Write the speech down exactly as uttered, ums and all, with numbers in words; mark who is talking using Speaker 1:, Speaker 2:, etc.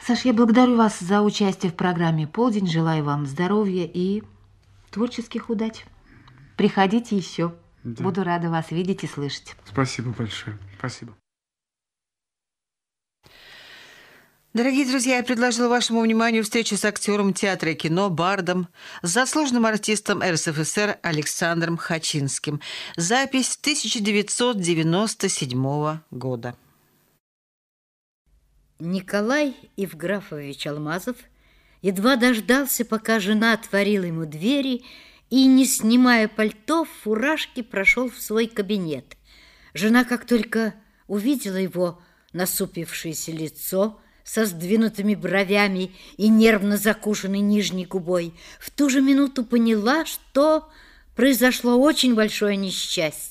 Speaker 1: Саш, я благодарю вас за участие в программе «Полдень». Желаю вам здоровья и творческих удач. Приходите еще.
Speaker 2: Да.
Speaker 1: Буду рада вас видеть и слышать.
Speaker 2: Спасибо большое. Спасибо.
Speaker 3: Дорогие друзья, я предложила вашему вниманию встречу с актером театра и кино, бардом, заслуженным артистом эр эс эф эс эр Александром Хачинским. Запись тысяча девятьсот девяносто седьмого года.
Speaker 4: Николай Евграфович Алмазов едва дождался, пока жена отворила ему двери, и, не снимая пальто, в фуражке прошел в свой кабинет. Жена, как только увидела его насупившееся лицо со сдвинутыми бровями и нервно закушенной нижней губой, в ту же минуту поняла, что произошло очень большое несчастье.